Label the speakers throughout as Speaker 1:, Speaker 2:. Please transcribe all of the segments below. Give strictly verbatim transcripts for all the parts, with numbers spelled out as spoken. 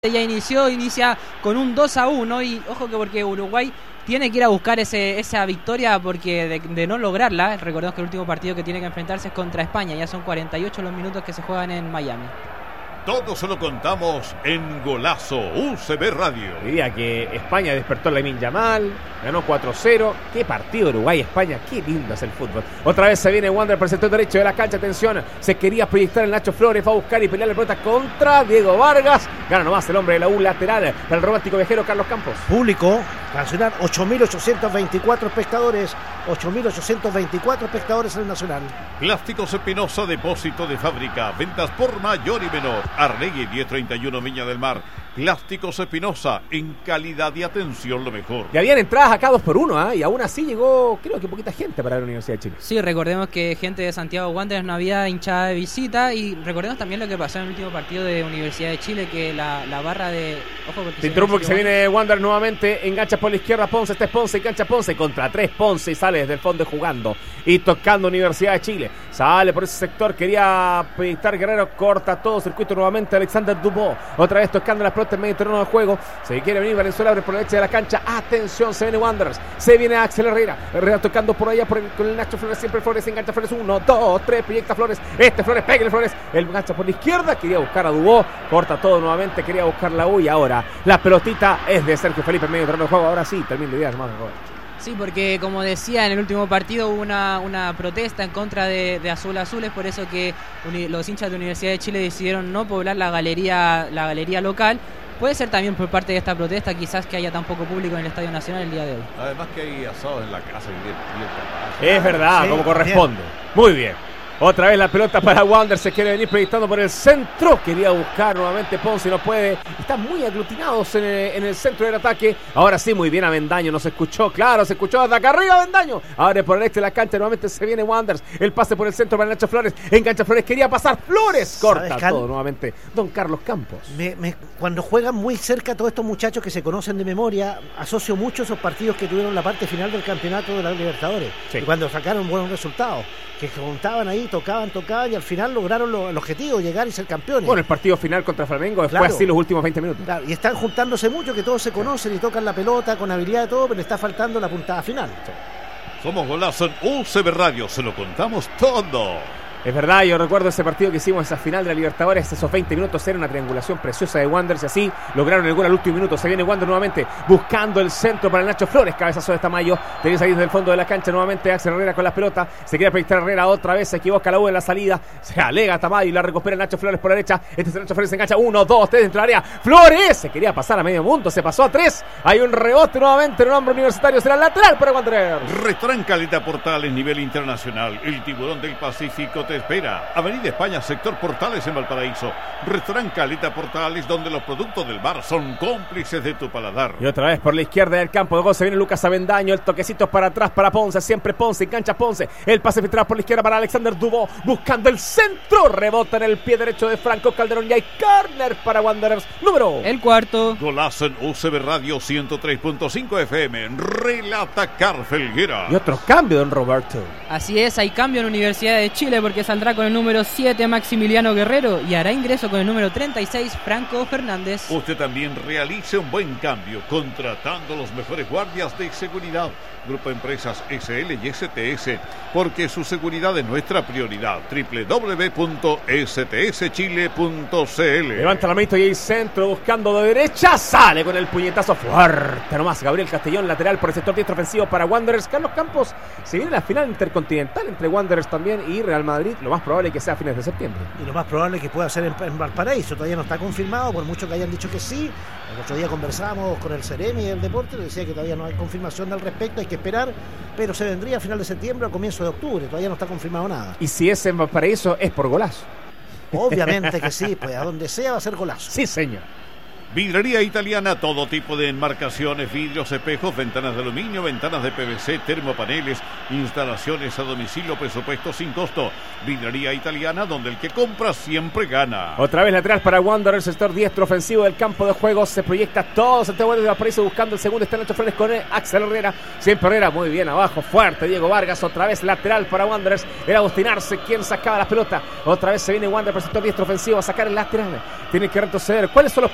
Speaker 1: Ya inició, inicia con un dos a uno y ojo que porque Uruguay tiene que ir a buscar ese, esa victoria porque de, de no lograrla, recordemos que el último partido que tiene que enfrentarse es contra España, ya son cuarenta y ocho los minutos que se juegan en Miami.
Speaker 2: Todo se lo contamos en Golazo U C B Radio.
Speaker 3: Diría que España despertó a Lamine Yamal, ganó cuatro cero. Qué partido Uruguay-España, qué lindo es el fútbol. Otra vez se viene Wander por el sector derecho de la cancha, atención, se quería proyectar el Nacho Flores, va a buscar y pelear la pelota contra Diego Vargas. Gana nomás el hombre de la U lateral, para el romántico viajero Carlos Campos.
Speaker 4: Público nacional, ocho mil ochocientos veinticuatro espectadores, ocho mil ochocientos veinticuatro espectadores en el Nacional.
Speaker 2: Plásticos Espinosa, depósito de fábrica, ventas por mayor y menor. Arregui diez treinta y uno Viña del Mar. Plásticos Espinosa, en calidad y atención lo mejor.
Speaker 3: Y habían entradas acá dos por uno, ¿eh? Y aún así llegó, creo que poquita gente para la Universidad de Chile.
Speaker 1: Sí, recordemos que gente de Santiago Wanderers no había hinchada de visita y recordemos también lo que pasó en el último partido de Universidad de Chile, que la, la barra de... Ojo porque
Speaker 3: Te interrumpo que se viene Wander nuevamente, engancha por la izquierda Ponce, este es Ponce, engancha Ponce contra tres Ponce y sale desde el fondo jugando y tocando Universidad de Chile. Sale por ese sector, quería proyectar Guerrero, corta todo circuito nuevamente Alexander Dubó, otra vez tocando las pelotas en medio terreno de juego. Se quiere venir Valenzuela, abre por la derecha de la cancha. Atención, se viene Wanderers, se viene Axel Herrera. Herrera tocando por allá por el, con el Nacho Flores, siempre Flores, engancha Flores, uno, dos, tres, proyecta Flores. Este Flores, pégale Flores, el engancha por la izquierda, quería buscar a Dubó, corta todo nuevamente, quería buscar la U y ahora la pelotita es de Sergio Felipe en medio terreno de juego. Ahora sí, termina la idea, hermano.
Speaker 1: Sí, porque como decía, en el último partido hubo una, una protesta en contra de, de Azul Azul, es por eso que uni, los hinchas de la Universidad de Chile decidieron no poblar la galería, la galería local. Puede ser también por parte de esta protesta, quizás que haya tan poco público en el Estadio Nacional el día de hoy.
Speaker 2: Además que hay asados en la casa.
Speaker 3: Es verdad, sí, como corresponde. Bien. Muy bien. Otra vez la pelota para Wander, se quiere venir proyectando por el centro, quería buscar nuevamente Ponce y no puede, están muy aglutinados en el, en el centro del ataque. Ahora sí, muy bien Avendaño, nos escuchó, claro, se escuchó hasta acá arriba Avendaño, abre por el este de la cancha, nuevamente se viene Wander, el pase por el centro para Nacho Flores, engancha Flores, quería pasar Flores, corta todo nuevamente Don Carlos Campos.
Speaker 4: Me, me, cuando juegan muy cerca todos estos muchachos que se conocen de memoria, asocio mucho esos partidos que tuvieron la parte final del campeonato de la Libertadores, sí. Y cuando sacaron buenos resultados, que se juntaban ahí, tocaban, tocaban y al final lograron lo, el objetivo, llegar y ser campeones.
Speaker 3: Bueno, el partido final contra Flamengo, después
Speaker 4: claro,
Speaker 3: así los últimos veinte minutos.
Speaker 4: Claro, y están juntándose mucho, que todos se conocen y tocan la pelota con habilidad y todo, pero le está faltando la puntada final. Sí.
Speaker 2: Somos Golazo en U C B Radio, se lo contamos todo.
Speaker 3: Es verdad, yo recuerdo ese partido que hicimos, esa final de la Libertadores, esos veinte minutos era una triangulación preciosa de Wanderers y así lograron el gol al último minuto. Se viene Wander nuevamente buscando el centro para el Nacho Flores, cabezazo de Tamayo, tenía que salir desde el fondo de la cancha nuevamente Axel Herrera con la pelota, se quiere proyectar Herrera otra vez, se equivoca la U en la salida, se alega Tamayo y la recupera Nacho Flores por la derecha, este es el Nacho Flores, se engancha, uno, dos, tres dentro del área, Flores, se quería pasar a medio mundo, se pasó a tres, hay un rebote nuevamente en un hombre universitario, será lateral para Wanderers.
Speaker 2: Restaurant Caleta Portales nivel internacional, el tiburón del Pacífico te espera. Avenida España, sector Portales en Valparaíso. Restaurant Caleta Portales, donde los productos del bar son cómplices de tu paladar.
Speaker 3: Y otra vez por la izquierda del campo de gol se viene Lucas Avendaño, el toquecito para atrás para Ponce, siempre Ponce, engancha Ponce, el pase filtrado por la izquierda para Alexander Dubó, buscando el centro, rebota en el pie derecho de Franco Calderón y hay córner para Wanderers, número
Speaker 1: el cuarto.
Speaker 2: Golazo en U C B Radio ciento tres punto cinco F M, relata Carl Felguera.
Speaker 3: Y otro cambio, don Roberto.
Speaker 1: Así es, hay cambio en Universidad de Chile porque saldrá con el número siete Maximiliano Guerrero y hará ingreso con el número treinta y seis Franco Fernández.
Speaker 2: Usted también realice un buen cambio contratando los mejores guardias de seguridad. Grupo Empresas S L y S T S, porque su seguridad es nuestra prioridad. doble u doble u doble u punto s t s chile punto c l.
Speaker 3: Levanta la manito y el centro buscando de derecha, sale con el puñetazo fuerte nomás Gabriel Castellón, lateral por el sector diestro ofensivo para Wanderers. Carlos Campos, se viene la final intercontinental entre Wanderers también y Real Madrid, lo más probable es que sea a fines de septiembre.
Speaker 4: Y lo más probable es que pueda ser en, en Valparaíso, todavía no está confirmado, por mucho que hayan dicho que sí. El otro día conversábamos con el Ceremi del deporte, le decía que todavía no hay confirmación al respecto, hay que esperar, pero se vendría a final de septiembre o a comienzo de octubre, todavía no está confirmado nada.
Speaker 3: Y si es en Valparaíso es por golazo.
Speaker 4: Obviamente que sí, pues a donde sea va a ser golazo.
Speaker 3: Sí, señor.
Speaker 2: Vidrería Italiana, todo tipo de enmarcaciones, vidrios, espejos, ventanas de aluminio, ventanas de P V C, termopaneles, instalaciones a domicilio, presupuesto sin costo. Vidrería Italiana, donde el que compra siempre gana.
Speaker 3: Otra vez lateral para Wanderers, sector diestro ofensivo del campo de juego, se proyecta todo Santiago de Valparaíso buscando el segundo, está Nacho Flores con Axel Herrera, siempre Herrera, muy bien abajo, fuerte Diego Vargas, otra vez lateral para Wanderers, era Agustín Arce quien sacaba la pelota, otra vez se viene Wanderers por el sector diestro ofensivo a sacar el lateral, tiene que retroceder. ¿Cuáles son los próximos rivales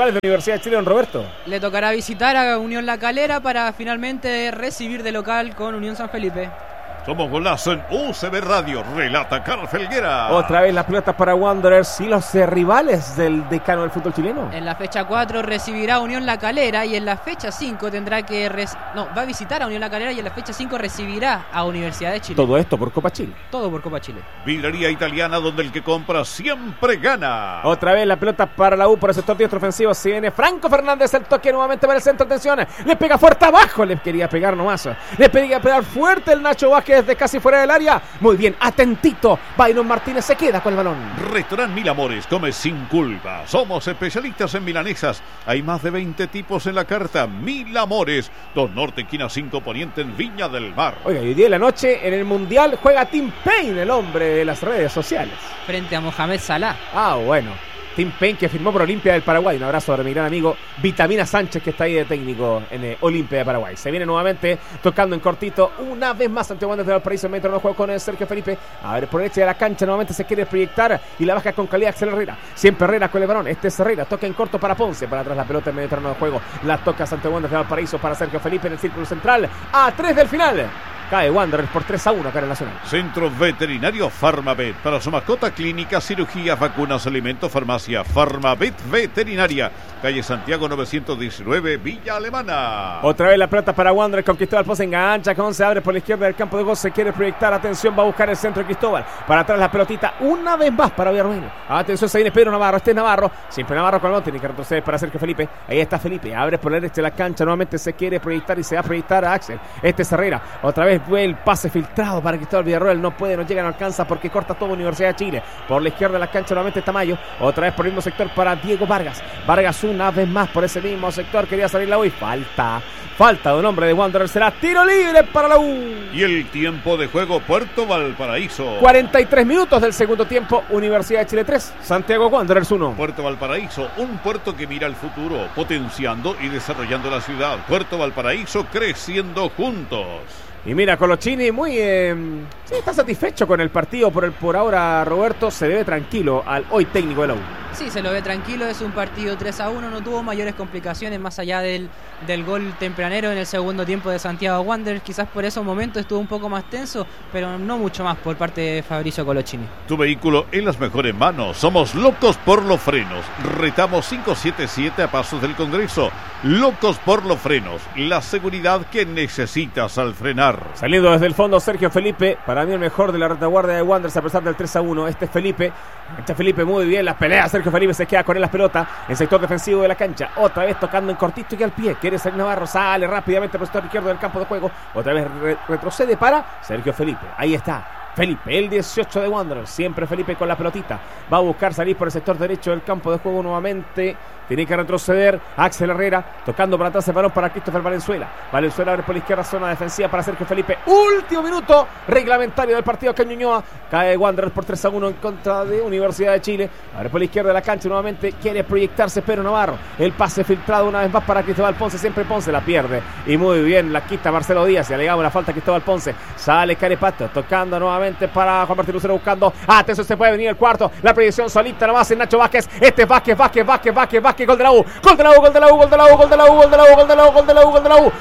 Speaker 3: rivales de Universidad de Chile, don Roberto.
Speaker 1: Le tocará visitar a Unión La Calera para finalmente recibir de local con Unión San Felipe.
Speaker 2: Somos Golazo en U C B Radio, relata Carl Felguera.
Speaker 3: Otra vez las pelotas para Wanderers y los eh, rivales del decano del fútbol chileno.
Speaker 1: En la fecha cuatro recibirá Unión La Calera y en la fecha cinco tendrá que... Res... No, va a visitar a Unión La Calera y en la fecha cinco recibirá a Universidad de Chile.
Speaker 3: Todo esto por Copa Chile.
Speaker 1: Todo por Copa Chile.
Speaker 2: Vidrería Italiana, donde el que compra siempre gana.
Speaker 3: Otra vez la pelota para la U por el sector diestro ofensivo. Se viene Franco Fernández, el toque nuevamente para el centro. Atención, le pega fuerte abajo. Le quería pegar nomás. Le quería pegar fuerte el Nacho Vázquez desde casi fuera del área. Muy bien, atentito. Byron Martínez se queda con el balón.
Speaker 2: Restaurant Mil Amores, come sin culpa. Somos especialistas en milanesas. Hay más de veinte tipos en la carta. Mil Amores, dos Norte, esquina cinco Poniente en Viña del Mar.
Speaker 3: Oiga, hoy día de la noche en el Mundial juega Tim Payne, el hombre de las redes sociales.
Speaker 1: Frente a Mohamed Salah.
Speaker 3: Ah, bueno. Tim Payne, que firmó por Olimpia del Paraguay. Un abrazo de mi gran amigo Vitamina Sánchez, que está ahí de técnico en eh, Olimpia de Paraguay. Se viene nuevamente tocando en cortito. Una vez más Santiago Wanderers de Valparaíso. Metro no juego con el Sergio Felipe. A ver, por derecha de la cancha nuevamente se quiere proyectar y la baja con calidad Axel Herrera. Siempre Herrera con el balón. Este es Herrera. Toca en corto para Ponce. Para atrás la pelota en medio terreno de juego. La toca Santiago Wanderers de Valparaíso para Sergio Felipe en el círculo central. A tres del final. Cae Wanderers por tres a uno acá en el Nacional.
Speaker 2: Centro Veterinario Farmavit. Para su mascota, clínica, cirugías, vacunas, alimentos, farmacia. Farmavit Veterinaria. Calle Santiago novecientos diecinueve, Villa Alemana.
Speaker 3: Otra vez la pelota para Wanderers con Cristóbal Ponce. Engancha con se abre por la izquierda del campo de gol. Se quiere proyectar. Atención, va a buscar el centro de Cristóbal. Para atrás la pelotita. Una vez más para Villarreal. Atención, se viene Pedro Navarro. Este es Navarro. Siempre Navarro con el balón. Tiene que retroceder para Sergio Felipe. Ahí está Felipe. Abre por la derecha de la cancha. Nuevamente se quiere proyectar y se va a proyectar a Axel. Este es Herrera. Otra vez fue el pase filtrado para Cristóbal Villarreal. No puede, no llega, no alcanza porque corta toda Universidad de Chile. Por la izquierda de la cancha nuevamente Tamayo. Otra vez por el mismo sector para Diego Vargas. Vargas una vez más por ese mismo sector. Quería salir la U y falta. Falta de un hombre de Wanderers. Será tiro libre para la U.
Speaker 2: Y el tiempo de juego Puerto Valparaíso.
Speaker 3: cuarenta y tres minutos del segundo tiempo. Universidad de Chile tres. Santiago Wanderers uno.
Speaker 2: Puerto Valparaíso, un puerto que mira al futuro, potenciando y desarrollando la ciudad. Puerto Valparaíso creciendo juntos.
Speaker 3: Y mira, Colochini muy... Eh, sí, está satisfecho con el partido. Por, el, por ahora, Roberto se ve tranquilo al hoy técnico de la U.
Speaker 1: Sí, se lo ve tranquilo. Es un partido tres a uno. No tuvo mayores complicaciones más allá del, del gol tempranero en el segundo tiempo de Santiago Wanderers. Quizás por esos momentos estuvo un poco más tenso, pero no mucho más por parte de Fabricio Colochini.
Speaker 2: Tu vehículo en las mejores manos. Somos locos por los frenos. Retamos cinco siete siete a pasos del Congreso. Locos por los frenos. La seguridad que necesitas al frenar.
Speaker 3: Saliendo desde el fondo Sergio Felipe, para mí el mejor de la retaguardia de Wanderers a pesar del tres a uno. Este es Felipe, este Felipe muy bien, las peleas. Sergio Felipe se queda con él las pelotas en sector defensivo de la cancha. Otra vez tocando en cortito y al pie. Quiere salir Navarro, sale rápidamente por el sector izquierdo del campo de juego. Otra vez re- retrocede para Sergio Felipe. Ahí está. Felipe, el dieciocho de Wanderers. Siempre Felipe con la pelotita. Va a buscar salir por el sector derecho del campo de juego nuevamente. Tiene que retroceder Axel Herrera. Tocando para atrás el balón para Christopher Valenzuela. Valenzuela abre por la izquierda, zona defensiva para Sergio Felipe. Último minuto reglamentario del partido acá en Ñuñoa. Cae Wanderers por tres a uno en contra de Universidad de Chile. Abre por la izquierda de la cancha nuevamente. Quiere proyectarse Pedro Navarro. El pase filtrado una vez más para Cristóbal Ponce. Siempre Ponce la pierde. Y muy bien, la quita Marcelo Díaz. Y alegamos la falta a Cristóbal Ponce. Sale Carepato. Tocando nuevamente para Juan Martín Lucero buscando. Atención, se puede venir el cuarto. La proyección solita nomás en Nacho Vázquez. Este es Vázquez, Vázquez, Vázquez, Vázquez, Vázquez. Gol de la U. Gol de la U, gol de la U, gol de la U, gol de la U, gol de la U, gol de la U, gol de la U, gol de la U.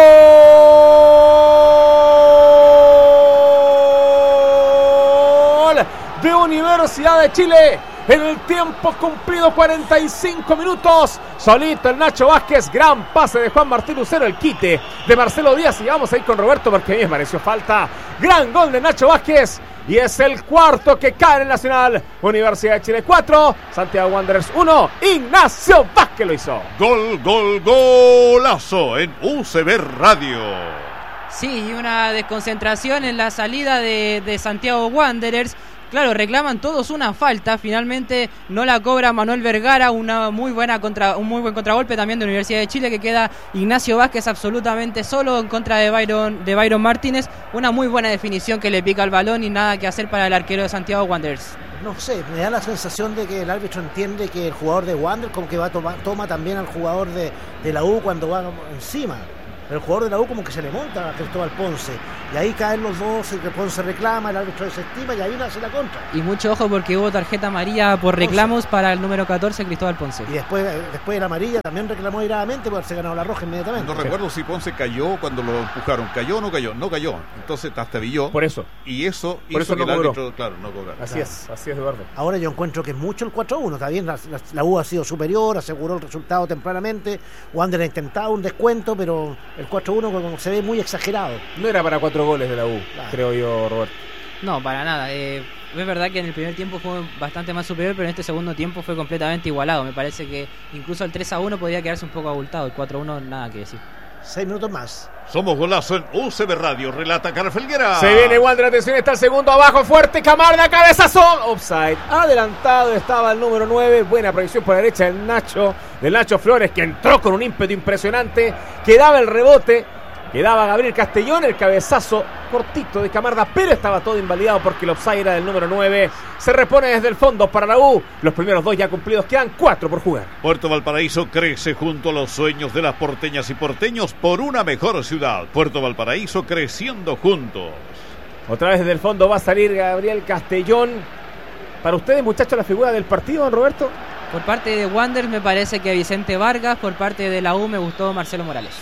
Speaker 3: Gol de Universidad de Chile. En el tiempo cumplido, cuarenta y cinco minutos. Solito el Nacho Vázquez. Gran pase de Juan Martín Lucero. El quite de Marcelo Díaz. Y vamos a ir con Roberto porque a mí me pareció falta. Gran gol de Nacho Vázquez. Y es el cuarto que cae en el Nacional. Universidad de Chile cuatro. Santiago Wanderers uno. Ignacio Vázquez lo hizo.
Speaker 2: Gol, gol, golazo en U C B Radio.
Speaker 1: Sí, y una desconcentración en la salida de, de Santiago Wanderers. Claro, reclaman todos una falta, finalmente no la cobra Manuel Vergara, una muy buena contra, un muy buen contragolpe también de Universidad de Chile, que queda Ignacio Vázquez absolutamente solo en contra de Byron, de Byron Martínez, una muy buena definición que le pica el balón y nada que hacer para el arquero de Santiago Wanderers.
Speaker 4: No sé, me da la sensación de que el árbitro entiende que el jugador de Wanderers como que va a tomar, toma también al jugador de, de la U cuando va encima. Pero el jugador de la U como que se le monta a Cristóbal Ponce. Y ahí caen los dos, y Ponce reclama, el árbitro desestima y ahí nace la contra.
Speaker 1: Y mucho ojo porque hubo tarjeta amarilla por reclamos para el número catorce, Cristóbal Ponce.
Speaker 4: Y después, después de la amarilla también reclamó airadamente por haberse ganado la roja inmediatamente.
Speaker 2: No recuerdo si Ponce cayó cuando lo empujaron. ¿Cayó o no cayó? No cayó. Entonces trastabilló.
Speaker 3: Por eso.
Speaker 2: Y eso
Speaker 3: por
Speaker 2: hizo
Speaker 3: eso no
Speaker 2: que el
Speaker 3: cobró.
Speaker 2: árbitro, claro, no cobrara.
Speaker 3: Así
Speaker 4: Claro.
Speaker 3: es, así es, Eduardo.
Speaker 4: Ahora yo encuentro que es mucho el cuatro a uno. Está bien, la, la, la U ha sido superior, aseguró el resultado tempranamente. Wander ha intentado un descuento, pero el cuatro a uno como se ve muy exagerado.
Speaker 3: No era para cuatro goles de la U,
Speaker 4: Claro.
Speaker 3: creo yo, Roberto.
Speaker 1: No, para nada. Eh, es verdad que en el primer tiempo fue bastante más superior, pero en este segundo tiempo fue completamente igualado. Me parece que incluso el tres a uno podría quedarse un poco abultado. El cuatro a uno nada que decir.
Speaker 4: Seis minutos más.
Speaker 2: Somos Golazo en U C B Radio. Relata Carlos Felguera.
Speaker 3: Se viene Wander, atención, está el segundo abajo, fuerte, Camarda, cabezazo, offside, adelantado estaba el número nueve, buena proyección por la derecha del Nacho, del Nacho Flores, que entró con un ímpetu impresionante, quedaba el rebote, quedaba Gabriel Castellón, el cabezazo cortito de Camarda, pero estaba todo invalidado porque el offside era del número nueve, se repone desde el fondo para la U, los primeros dos ya cumplidos, quedan cuatro por jugar.
Speaker 2: Puerto Valparaíso crece junto a los sueños de las porteñas y porteños por una mejor ciudad. Puerto Valparaíso creciendo juntos.
Speaker 3: Otra vez desde el fondo va a salir Gabriel Castellón. Para ustedes, muchachos, la figura del partido, don Roberto.
Speaker 1: Por parte de Wander me parece que Vicente Vargas, por parte de la U me gustó Marcelo Morales.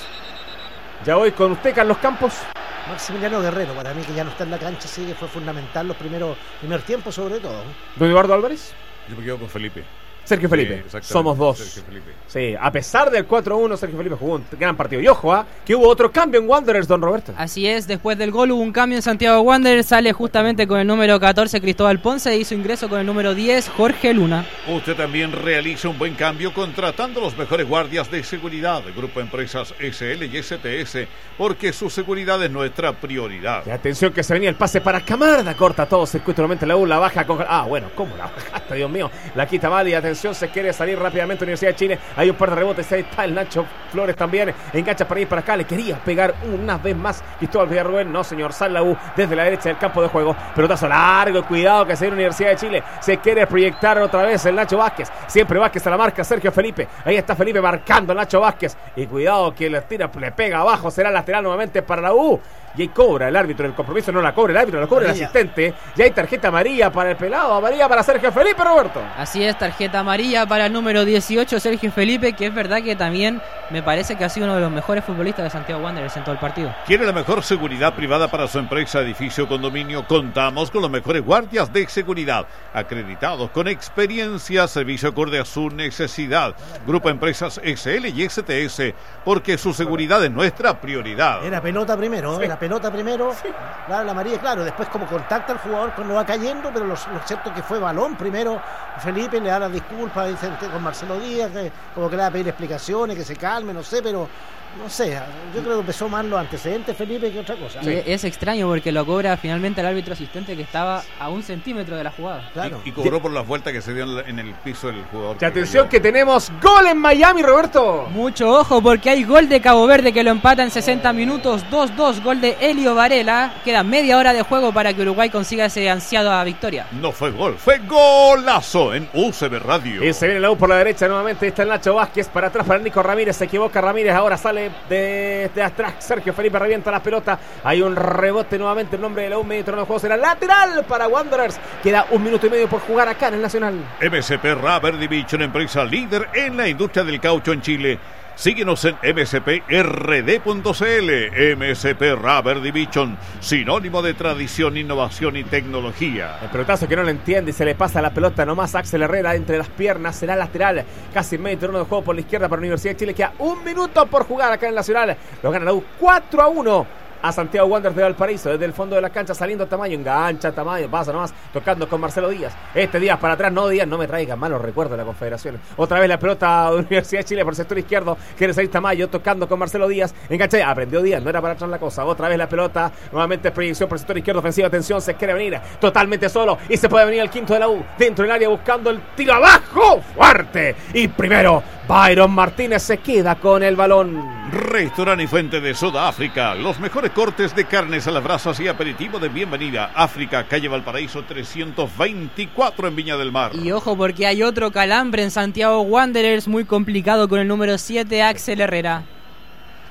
Speaker 3: Ya voy con usted, Carlos Campos.
Speaker 4: Maximiliano Guerrero, para mí que ya no está en la cancha, sí que fue fundamental los primeros primer tiempos sobre todo.
Speaker 3: Don Eduardo Álvarez.
Speaker 2: Yo me quedo con Felipe.
Speaker 3: Sergio Felipe,
Speaker 2: Sí, exactamente.
Speaker 3: somos dos.
Speaker 2: Sergio Felipe.
Speaker 3: Sí, a pesar del cuatro a uno, Sergio Felipe jugó un gran partido. Y ojo, ¿ah? que hubo otro cambio en Wanderers, don Roberto.
Speaker 1: Así es, después del gol hubo un cambio en Santiago Wanderers, sale justamente con el número catorce Cristóbal Ponce e hizo ingreso con el número diez Jorge Luna.
Speaker 2: Usted también realiza un buen cambio contratando los mejores guardias de seguridad. Grupo Empresas S L y S T S, porque su seguridad es nuestra prioridad.
Speaker 3: Y atención que se venía el pase para Camarda, corta todo circuito, nuevamente la U, la baja con... Ah, bueno, ¿cómo la bajaste, Dios mío? La quita mal y atención, se quiere salir rápidamente Universidad de Chile. Hay un par de rebotes, ahí está el Nacho Flores también, engancha para ir para acá, le quería pegar una vez más Cristóbal Villarruel, no señor, sale la U desde la derecha del campo de juego, pelotazo largo, cuidado que se viene Universidad de Chile, se quiere proyectar otra vez el Nacho Vázquez, siempre Vázquez a la marca, Sergio Felipe, ahí está Felipe marcando al Nacho Vázquez, y cuidado que le tira, le pega abajo, será lateral nuevamente para la U, y ahí cobra el árbitro del compromiso, no la cobra el árbitro, la cobra el asistente, y hay tarjeta amarilla para el pelado, amarilla para Sergio Felipe, Roberto.
Speaker 1: Así es, tarjeta amarilla para el número dieciocho Sergio Felipe, que es verdad que también me parece que ha sido uno de los mejores futbolistas de Santiago Wanderers en todo el partido.
Speaker 2: ¿Quiere la mejor seguridad privada para su empresa, edificio, condominio? Contamos con los mejores guardias de seguridad, acreditados con experiencia, servicio acorde a su necesidad. Grupo Empresas S L y S T S, porque su seguridad es nuestra prioridad.
Speaker 4: Era pelota primero,
Speaker 3: Sí.
Speaker 4: era pelota primero, sí. Claro, la amarilla, claro, después como contacta al jugador cuando va cayendo, pero lo, lo cierto que fue balón primero. Felipe le da las disculpas, dice con Marcelo Díaz, que como que le va a pedir explicaciones, que se calme, no sé, pero no sé, yo creo que empezó más los antecedentes Felipe que otra cosa.
Speaker 1: Y es extraño porque lo cobra finalmente el árbitro asistente que estaba a un centímetro de la jugada.
Speaker 4: Claro.
Speaker 2: Y, y cobró por la vuelta que se dio en, la- en el piso del jugador.
Speaker 3: Y atención que tenemos gol en Miami, Roberto.
Speaker 1: Mucho ojo porque hay gol de Cabo Verde que lo empata en sesenta minutos, dos dos, gol de Elio Varela. Queda media hora de juego para que Uruguay consiga ese ansiada victoria.
Speaker 2: No fue gol, fue golazo en U C B Radio.
Speaker 3: Y se viene la U por la derecha nuevamente. Está el Nacho Vázquez para atrás para Nico Ramírez. Se equivoca Ramírez. Ahora sale de, de atrás. Sergio Felipe revienta la pelota. Hay un rebote nuevamente. El nombre de la U. Medio terreno de juego será lateral para Wanderers. Queda un minuto y medio por jugar acá en el Nacional.
Speaker 2: M S P Rubber Division, empresa líder en la industria del caucho en Chile. Síguenos en m s p r d punto c l. M S P Rubber Division, sinónimo de tradición, innovación y tecnología.
Speaker 3: El pelotazo que no lo entiende y se le pasa la pelota nomás a Axel Herrera entre las piernas. Será lateral. Casi medio terreno de juego por la izquierda para la Universidad de Chile. Queda un minuto por jugar acá en el Nacional. Lo gana la U cuatro a uno. A Santiago Wanderers de Valparaíso, desde el fondo de la cancha saliendo Tamayo, engancha Tamayo, pasa nomás, tocando con Marcelo Díaz. Este Díaz para atrás, no Díaz, no me traigan malos recuerdos de la Confederación. Otra vez la pelota de Universidad de Chile por el sector izquierdo, quiere salir Tamayo, tocando con Marcelo Díaz, engancha, aprendió Díaz, no era para atrás la cosa. Otra vez la pelota, nuevamente proyección por el sector izquierdo, ofensiva, atención, se quiere venir totalmente solo y se puede venir al quinto de la U, dentro del área buscando el tiro abajo, fuerte. Y primero, Byron Martínez se queda con el balón.
Speaker 2: Restaurante y Fuente de Sudáfrica, los mejores cortes de carnes a las brasas y aperitivo de bienvenida. África, calle Valparaíso trescientos veinticuatro en Viña del Mar.
Speaker 1: Y ojo porque hay otro calambre en Santiago Wanderers muy complicado con el número siete Axel Herrera.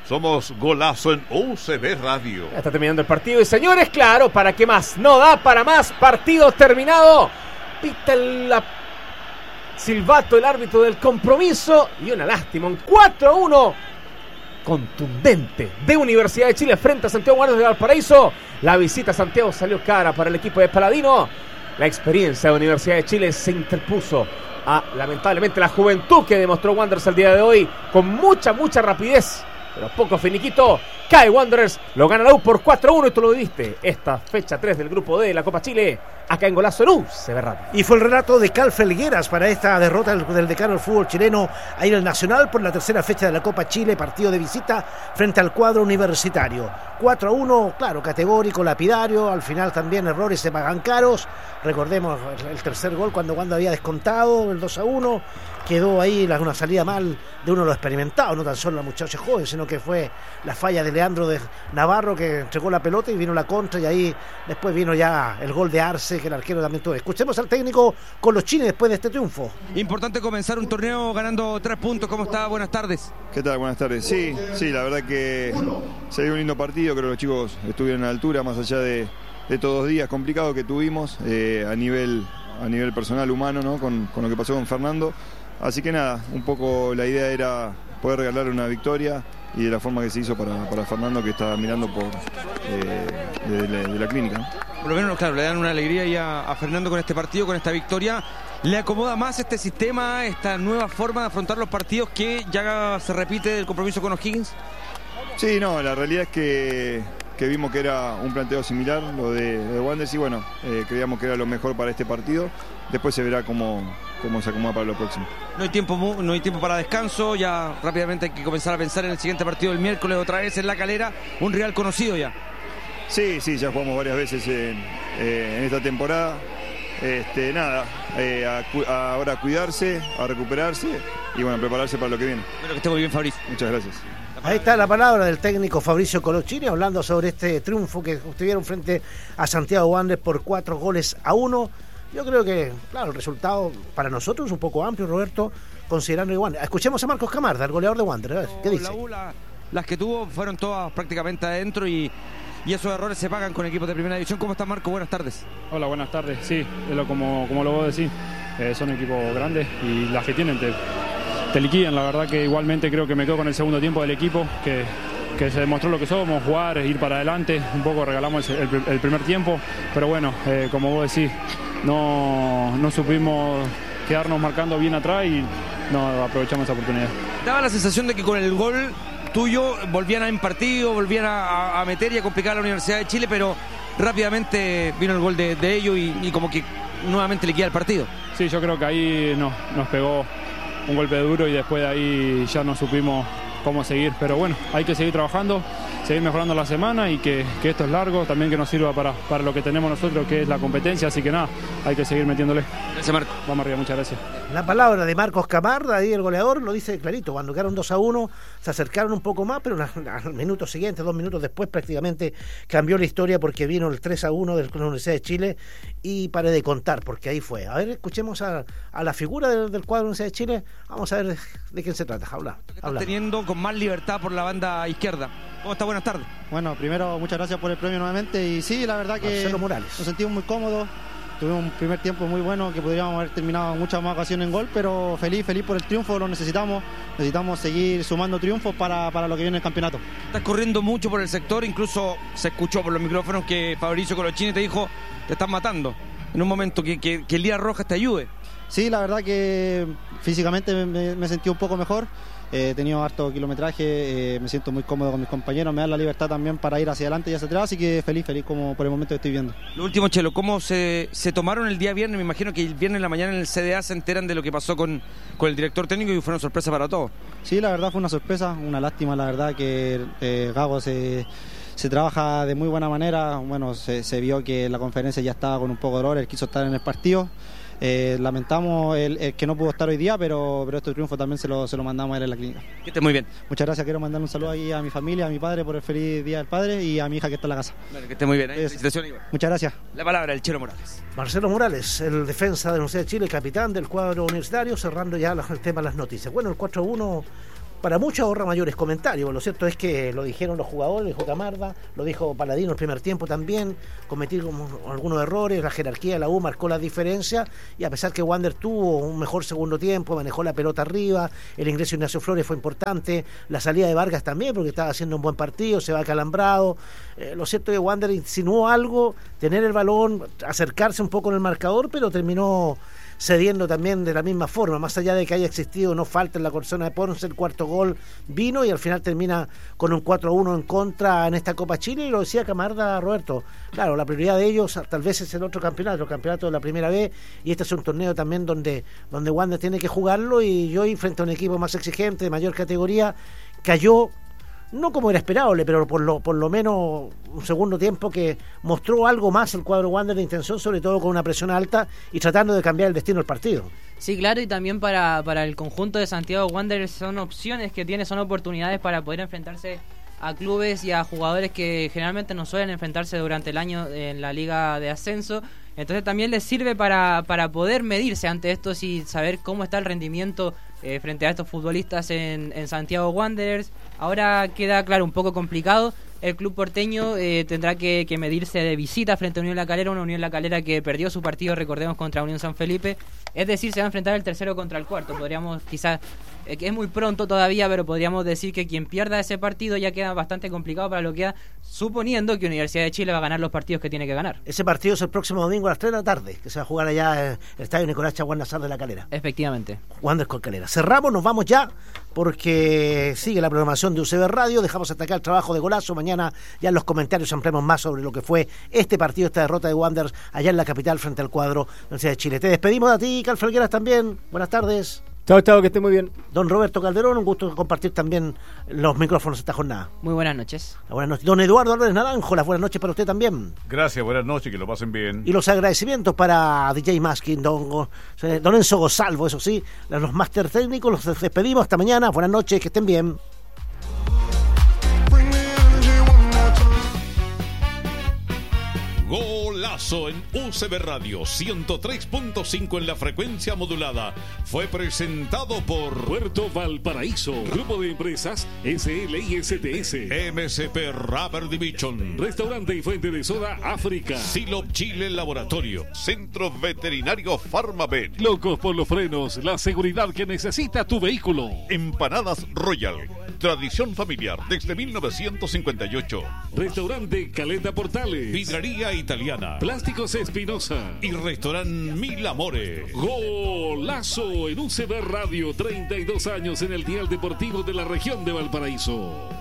Speaker 2: Somos Golazo en U C B Radio.
Speaker 3: Ya está terminando el partido y señores, claro, ¿para qué más? No da para más. Partido terminado. Pita el la... silbato el árbitro del compromiso y una lástima, un cuatro a uno contundente de Universidad de Chile frente a Santiago Wanderers de Valparaíso. La visita a Santiago salió cara para el equipo de Paladino. La experiencia de Universidad de Chile se interpuso a, lamentablemente, la juventud que demostró Wanderers el día de hoy con mucha, mucha rapidez, pero poco finiquito. Cae Wanderers, lo gana la U por cuatro a uno y tú lo viviste. Esta fecha tres del grupo D de la Copa Chile, acá en Golazo en U C B Radio.
Speaker 4: Y fue el relato de Cal Felgueras para esta derrota del, del decano del fútbol chileno a ir al Nacional por la tercera fecha de la Copa Chile, partido de visita frente al cuadro universitario. cuatro a uno, claro, categórico, lapidario, al final también errores se pagan caros. Recordemos el tercer gol cuando Wanda había descontado, el dos a uno, quedó ahí una salida mal de uno de los experimentados, no tan solo la muchacha joven, sino que fue la falla de Leandro de Navarro que entregó la pelota y vino la contra, y ahí después vino ya el gol de Arce que el arquero también tuvo. Escuchemos al técnico Colochini después de este triunfo.
Speaker 5: Importante comenzar un torneo ganando tres puntos. ¿Cómo está? Buenas tardes.
Speaker 6: ¿Qué tal? Buenas tardes. Sí, sí, la verdad que se dio un lindo partido. Creo que los chicos estuvieron a la altura, más allá de, de todos los días complicados que tuvimos eh, a nivel a nivel personal, humano, ¿no? Con, con lo que pasó con Fernando. Así que nada, un poco la idea era poder regalarle una victoria y de la forma que se hizo para, para Fernando, que está mirando por eh, de, de, de la clínica, ¿no?
Speaker 5: Por lo menos, claro, le dan una alegría ya a Fernando con este partido, con esta victoria. ¿Le acomoda más este sistema, esta nueva forma de afrontar los partidos que ya se repite el compromiso con O'Higgins?
Speaker 6: Sí, no, la realidad es que, que vimos que era un planteo similar, lo de, de Wanderers, y bueno, eh, creíamos que era lo mejor para este partido. Después se verá cómo, cómo se acomoda para lo próximo.
Speaker 5: No hay tiempo, no hay tiempo para descanso, ya rápidamente hay que comenzar a pensar en el siguiente partido del miércoles, otra vez en La Calera, un rival conocido ya.
Speaker 6: Sí, sí, ya jugamos varias veces en, eh, en esta temporada. Este, nada, eh, a, a ahora a cuidarse, a recuperarse y bueno, prepararse para lo que viene.
Speaker 5: Bueno, que esté muy bien, Fabricio.
Speaker 6: Muchas gracias.
Speaker 4: Ahí está la palabra del técnico Fabricio Colochini hablando sobre este triunfo que obtuvieron frente a Santiago Wanderers por cuatro goles a uno. Yo creo que, claro, el resultado para nosotros es un poco amplio, Roberto, considerando el Wanderers. Escuchemos a Marcos Camarda, el goleador de Wanderers. ¿Qué dice?
Speaker 5: La U, la, las que tuvo fueron todas prácticamente adentro y, y esos errores se pagan con equipos de primera división. ¿Cómo está, Marco? Buenas tardes.
Speaker 7: Hola, buenas tardes. Sí, es lo, como, como lo vos decís, eh, son equipos grandes y las que tienen te, te liquidan. La verdad que igualmente creo que me quedo con el segundo tiempo del equipo, que, que se demostró lo que somos, jugar, ir para adelante. Un poco regalamos el, el, el primer tiempo, pero bueno, eh, como vos decís, no, no supimos quedarnos marcando bien atrás y no aprovechamos esa oportunidad.
Speaker 5: Daba la sensación de que con el gol tuyo volvían a en partido, volvían a, a meter y a complicar a la Universidad de Chile, pero rápidamente vino el gol de, de ellos y, y como que nuevamente liquida el partido.
Speaker 7: Sí, yo creo que ahí no, nos pegó un golpe duro y después de ahí ya no supimos cómo seguir, pero bueno, hay que seguir trabajando, seguir mejorando la semana y que, que esto es largo, también que nos sirva para, para lo que tenemos nosotros, que es la competencia, así que nada, hay que seguir metiéndole.
Speaker 5: Gracias, Marco.
Speaker 7: Vamos arriba, muchas gracias.
Speaker 4: La palabra de Marcos Camarda, ahí el goleador, lo dice clarito, cuando quedaron dos a uno, se acercaron un poco más, pero al minuto siguiente, dos minutos después prácticamente cambió la historia porque vino el tres a uno de la Universidad de Chile y paré de contar, porque ahí fue. A ver, escuchemos a, a la figura del, del cuadro de la Universidad de Chile, vamos a ver de, de quién se trata, habla.
Speaker 5: habla. Teniendo con más libertad por la banda izquierda. ¿Cómo está? Buenas tardes.
Speaker 8: Bueno, primero, muchas gracias por el premio nuevamente y sí, la verdad que
Speaker 4: Marcelo Morales.
Speaker 8: Nos sentimos muy cómodos. Tuvimos un primer tiempo muy bueno que podríamos haber terminado en muchas más ocasiones en gol, pero feliz, feliz por el triunfo, lo necesitamos. Necesitamos seguir sumando triunfos para, para lo que viene el campeonato.
Speaker 5: Estás corriendo mucho por el sector, incluso se escuchó por los micrófonos que Fabricio Colochini te dijo, te están matando. En un momento que, que, que el día roja te ayude.
Speaker 8: Sí, la verdad que físicamente me, me sentí un poco mejor. Eh, he tenido harto kilometraje, eh, me siento muy cómodo con mis compañeros, me dan la libertad también para ir hacia adelante y hacia atrás, así que feliz, feliz como por el momento que estoy viendo.
Speaker 5: Lo último, Chelo, ¿cómo se, se tomaron el día viernes? Me imagino que el viernes en la mañana en el C D A se enteran de lo que pasó con, con el director técnico y fue una sorpresa para todos.
Speaker 8: Sí, la verdad fue una sorpresa, una lástima, la verdad que eh, Gago se... Se trabaja de muy buena manera, bueno, se, se vio que la conferencia ya estaba con un poco de dolor, él quiso estar en el partido. Eh, lamentamos el, el que no pudo estar hoy día, pero, pero este triunfo también se lo, se lo mandamos a él en la clínica.
Speaker 5: Que esté muy bien.
Speaker 8: Muchas gracias, quiero mandar un saludo ahí a mi familia, a mi padre por el feliz Día del Padre y a mi hija que está en la casa.
Speaker 5: Bueno, que esté muy bien, ¿eh? Felicitaciones, Iván.
Speaker 8: Muchas gracias.
Speaker 5: La palabra del Chelo Morales.
Speaker 4: Marcelo Morales, el defensa de la Universidad de Chile, capitán del cuadro universitario, cerrando ya el tema de las noticias. Bueno, el cuatro a uno para muchos ahorra mayores comentarios. Lo cierto es que lo dijeron los jugadores, lo dijo Camarda, lo dijo Paladino el primer tiempo también, cometieron algunos errores, la jerarquía de la U marcó la diferencia, y a pesar que Wander tuvo un mejor segundo tiempo, manejó la pelota arriba, el ingreso de Ignacio Flores fue importante, la salida de Vargas también, porque estaba haciendo un buen partido, se va acalambrado. Eh, lo cierto es que Wander insinuó algo, tener el balón, acercarse un poco en el marcador, pero terminó cediendo también de la misma forma, más allá de que haya existido no falta en la zona de Ponce, el cuarto gol vino y al final termina con un cuatro a uno en contra en esta Copa Chile, y lo decía Camarda, Roberto, claro, la prioridad de ellos tal vez es el otro campeonato, el campeonato de la primera vez, y este es un torneo también donde, donde Wander tiene que jugarlo, y hoy frente a un equipo más exigente, de mayor categoría, cayó no como era esperable, pero por lo, por lo menos un segundo tiempo que mostró algo más el cuadro Wander de intención, sobre todo con una presión alta y tratando de cambiar el destino del partido.
Speaker 1: Sí, claro, y también para, para el conjunto de Santiago Wander son opciones que tiene, son oportunidades para poder enfrentarse a clubes y a jugadores que generalmente no suelen enfrentarse durante el año en la liga de ascenso. Entonces también les sirve para, para poder medirse ante estos y saber cómo está el rendimiento eh, frente a estos futbolistas en, en Santiago Wanderers. Ahora queda, claro, un poco complicado. El club porteño eh, tendrá que, que medirse de visita frente a Unión La Calera, una Unión La Calera que perdió su partido, recordemos, contra Unión San Felipe. Es decir, se va a enfrentar el tercero contra el cuarto. Podríamos quizás, eh, que es muy pronto todavía, pero podríamos decir que quien pierda ese partido ya queda bastante complicado para lo que queda, suponiendo que Universidad de Chile va a ganar los partidos que tiene que ganar.
Speaker 4: Ese partido es el próximo domingo a las tres de la tarde, que se va a jugar allá en el estadio Nicolás Chaguán Nazar de La Calera.
Speaker 1: Efectivamente.
Speaker 4: Wander con Calera. Cerramos, nos vamos ya, porque sigue la programación de U C B Radio. Dejamos hasta acá el trabajo de Golazo. Mañana ya en los comentarios ampliamos más sobre lo que fue este partido, esta derrota de Wanderers allá en la capital frente al cuadro de la Universidad de Chile. Te despedimos de ti, Carl Felgueras, también. Buenas tardes.
Speaker 3: Chao, chao, que esté muy bien.
Speaker 4: Don Roberto Calderón, un gusto compartir también los micrófonos esta jornada.
Speaker 1: Muy buenas noches.
Speaker 4: Buenas noches. Don Eduardo Álvarez Naranjo, las buenas noches para usted también.
Speaker 2: Gracias, buenas noches, que lo pasen bien.
Speaker 4: Y los agradecimientos para D J Maskin, don, don Enzo Gosalvo, eso sí, los máster técnicos, los despedimos hasta mañana. Buenas noches, que estén bien.
Speaker 2: Golazo en U C B Radio ciento tres punto cinco en la frecuencia modulada. Fue presentado por
Speaker 9: Puerto Valparaíso, Grupo de Empresas S L y S T S,
Speaker 2: M S P Rubber Division,
Speaker 9: Restaurante y Fuente de Soda África,
Speaker 2: Silop Chile Laboratorio, Centro Veterinario Farmavet,
Speaker 9: Locos por los Frenos, la seguridad que necesita tu vehículo,
Speaker 2: Empanadas Royal, tradición familiar desde mil novecientos cincuenta y ocho,
Speaker 9: Restaurante Caleta Portales,
Speaker 2: Vidrería Italiana,
Speaker 9: Plásticos Espinosa
Speaker 2: y Restaurante Mil Amores.
Speaker 9: Golazo en U C B Radio, treinta y dos años en el dial deportivo de la región de Valparaíso.